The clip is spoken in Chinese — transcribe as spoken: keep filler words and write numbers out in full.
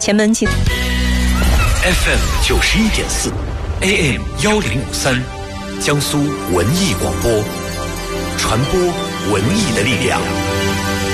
前门请 F M 九十一点四 A M 幺零五三，江苏文艺广播，传播文艺的力量。